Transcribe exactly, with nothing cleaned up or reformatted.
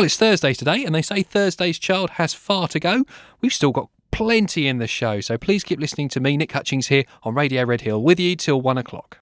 Well, it's Thursday today, and they say Thursday's child has far to go. We've still got plenty in the show, so please keep listening to me, Nick Hutchings, here on Radio Red Hill, with you till one o'clock.